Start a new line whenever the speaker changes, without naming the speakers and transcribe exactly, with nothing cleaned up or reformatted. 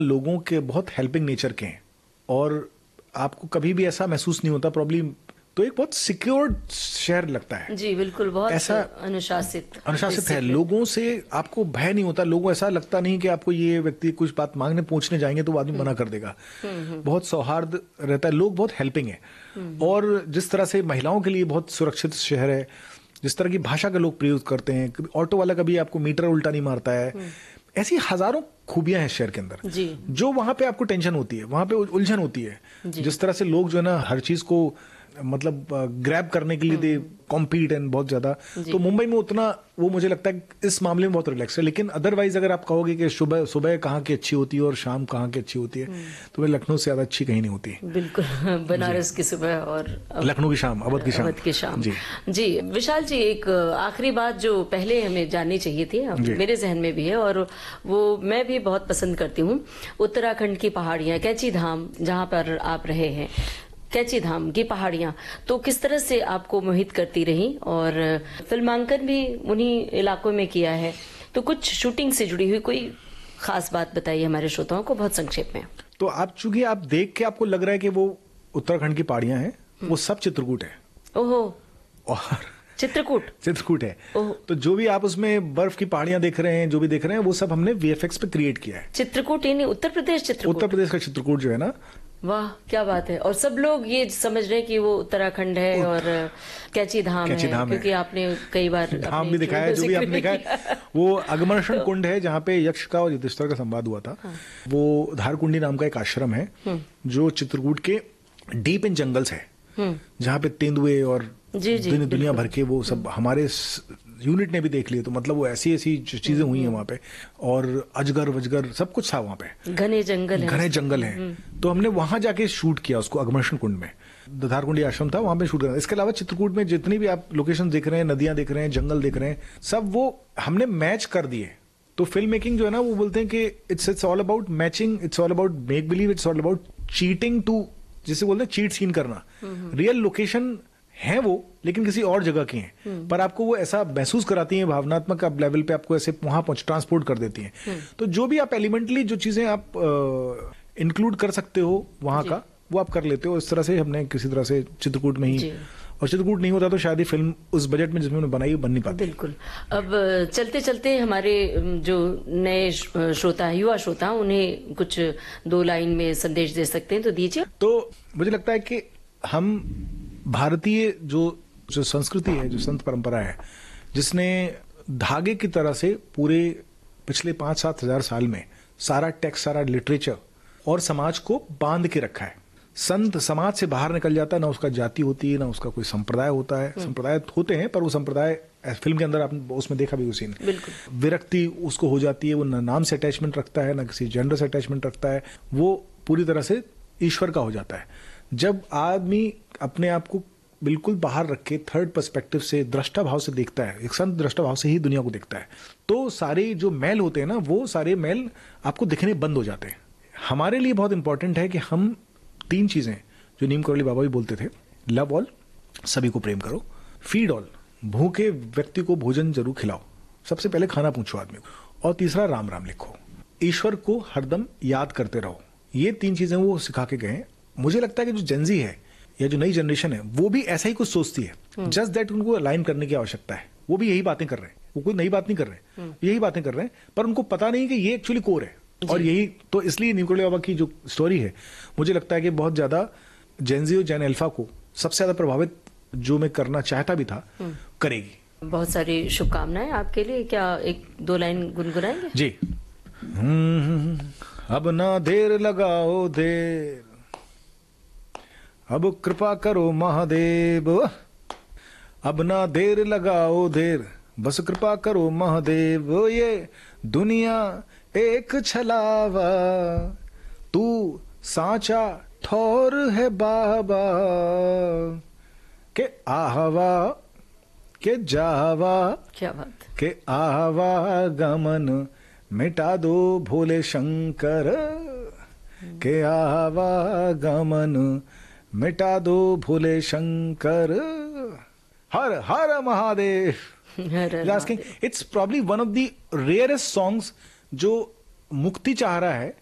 लोगों के बहुत हेल्पिंग नेचर के हैं और आपको कभी भी ऐसा महसूस नहीं होता प्रॉब्लम। तो एक बहुत सिक्योर्ड शहर लगता है।
जी बिल्कुल, बहुत
ऐसा
अनुशासित
अनुशासित है। लोगों से आपको भय नहीं होता। लोगों ऐसा लगता नहीं कि आपको ये व्यक्ति कुछ बात मांगने पूछने जाएंगे तो वो आदमी मना कर देगा। बहुत सौहार्द रहता है। लोग बहुत हेल्पिंग है और जिस तरह से महिलाओं के लिए बहुत सुरक्षित शहर है, जिस तरह की भाषा का लोग प्रयोग करते हैं, ऑटो वाला कभी आपको मीटर उल्टा नहीं मारता है, ऐसी हजारों खूबियां हैं शहर के अंदर
जी। जो
वहां पे आपको टेंशन होती है, वहां पे उलझन होती है। जिस तरह से लोग जो है ना हर चीज को मतलब ग्रैब करने के लिए दे कॉम्पीट एंड बहुत ज्यादा, तो मुंबई में उतना वो मुझे लगता है इस मामले में बहुत रिलैक्स है। लेकिन अदरवाइज अगर आप कहोगे कि सुबह सुबह कहाँ की अच्छी होती है और शाम कहाँ की अच्छी होती है, तो वह लखनऊ से ज्यादा अच्छी कहीं नहीं होती।
बिल्कुल, बनारस की सुबह और
लखनऊ की शाम, अवध की शाम।
अवध की शाम
जी।
जी विशाल जी, एक आखिरी बात जो पहले हमें जाननी चाहिए थी, मेरे जहन में भी है और वो मैं भी बहुत पसंद करती हूँ, उत्तराखंड की पहाड़ियाँ, कैची धाम जहाँ पर आप रहे हैं, कैची धाम की पहाड़ियां तो किस तरह से आपको मोहित करती रही और फिल्मांकन भी उन्हीं इलाकों में किया है, तो कुछ शूटिंग से जुड़ी हुई कोई खास बात बताइए हमारे श्रोताओं को बहुत संक्षेप में।
तो आप चूंकि आप देख के आपको लग रहा है कि वो उत्तराखंड की पहाड़ियां हैं, वो सब चित्रकूट है।
ओहो,
और
चित्रकूट
चित्रकूट है। तो जो भी आप उसमें बर्फ की पहाड़ियां देख रहे हैं, जो भी देख रहे हैं, वो सब हमने वीएफएक्स पे क्रिएट किया है।
चित्रकूट यानी उत्तर प्रदेश चित्रकूट?
उत्तर प्रदेश का चित्रकूट जो है ना,
वाह क्या बात है। और सब लोग ये समझ रहे हैं कि वो उत्तराखंड है और कैची धाम कैची है, धाम क्योंकि है। आपने कई बार
धाम भी दिखाया है, जो भी आपने दिखाया वो अगमर्षण तो, कुंड है जहाँ पे यक्ष का और युधिष्ठिर का संवाद हुआ था। हाँ। वो धारकुंडी नाम का एक आश्रम है जो चित्रकूट के डीप इन जंगल्स है, जहाँ पे तेंदुए और
जी, जी,
दुनिया, दुनिया भर के वो सब हमारे यूनिट ने भी देख लिए। तो मतलब वो ऐसी ऐसी चीजें हुई हैं वहां पे, और अजगर वजगर सब कुछ था वहां पे,
घने जंगल है,
घने जंगल है। तो हमने वहां जाके शूट किया उसको, अगमर्षण कुंड में, धारकुंडी आश्रम था वहां पे शूट किया। इसके अलावा चित्रकूट में जितनी भी आप लोकेशन देख रहे हैं, नदियां देख रहे हैं, जंगल देख रहे हैं, सब वो हमने मैच कर दिए। तो फिल्म मेकिंग जो है ना, वो बोलते हैं कि it's it's all about matching, it's all about make believe, it's all about cheating to, जिसे बोलते हैं चीट सीन करना। रियल लोकेशन है वो, लेकिन किसी और जगह की हैं, पर आपको वो ऐसा महसूस कराती हैं, भावनात्मक लेवल पे आपको ऐसे वहां पहुंच ट्रांसपोर्ट कर देती हैं। तो जो भी आप एलिमेंटली जो चीजें आप इंक्लूड कर सकते हो वहां का, वो आप कर लेते हो। इस तरह से हमने किसी तरह से चित्रकूट में ही, और चित्रकूट नहीं होता तो शायद ही फिल्म उस बजट में जिसमें उन्होंने बनाई बन नहीं पाती।
बिल्कुल। अब चलते चलते हमारे जो नए श्रोता, युवा श्रोता, उन्हें कुछ दो लाइन में संदेश दे सकते हैं तो दीजिए।
तो मुझे लगता है कि हम भारतीय जो जो संस्कृति है, जो संत परंपरा है, जिसने धागे की तरह से पूरे पिछले पांच सात हजार साल में सारा टेक्स्ट, सारा लिटरेचर और समाज को बांध के रखा है। संत समाज से बाहर निकल जाता है, ना उसका जाति होती है, ना उसका कोई संप्रदाय होता है। संप्रदाय होते हैं पर वो संप्रदाय फिल्म के अंदर आपने उसमें देखा भी उसी ने, विरक्ति उसको हो जाती है। वो ना नाम से अटैचमेंट रखता है, ना किसी जेंडर से अटैचमेंट रखता है। वो पूरी तरह से ईश्वर का हो जाता है। जब आदमी अपने आप को बिल्कुल बाहर रख के थर्ड पर्सपेक्टिव से, दृष्टा भाव से देखता है, एक संत दृष्टा भाव से ही दुनिया को देखता है, तो सारे जो मैल होते हैं ना, वो सारे मैल आपको दिखने बंद हो जाते हैं। हमारे लिए बहुत इंपॉर्टेंट है कि हम तीन चीजें जो नीम करौली बाबा भी बोलते थे, लव ऑल, सभी को प्रेम करो, फीड ऑल, भूखे व्यक्ति को भोजन जरूर खिलाओ, सबसे पहले खाना पूछो आदमी को, और तीसरा राम राम लिखो, ईश्वर को हरदम याद करते रहो। ये तीन चीजें वो सिखा के गए। मुझे लगता है कि जो जेनजी है या जो नई जनरेशन है, वो भी ऐसा ही कुछ सोचती है। जस्ट दैट उनको अलाइन करने की आवश्यकता है। वो भी यही बातें कर रहे हैं, वो कोई नई बात नहीं कर रहे हैं, यही बातें कर रहे हैं, पर उनको पता नहीं कि ये एक्चुअली कोर है। और यही तो इसलिए नीम करौली बाबा की जो स्टोरी है, मुझे लगता है कि बहुत ज्यादा जेनजी और जैन अल्फा को सबसे ज्यादा प्रभावित, जो मैं करना चाहता भी था, करेगी।
बहुत सारी शुभकामनाएं आपके लिए। क्या एक दो लाइन गुनगुनाएंगे?
जी। अब ना देर लगाओ देर, अब कृपा करो महादेव, अब ना देर लगाओ देर, बस कृपा करो महादेव। ये दुनिया एक छलावा, तू साचा ठौर है बाबा, के आहवा के जावा,
क्या बात,
के आहवा गमन मिटा दो भोले शंकर, के आहवा गमन मिटा दो भोले शंकर, हर हर Mahadev. It's probably one of the rarest songs जो मुक्ति चाह रहा है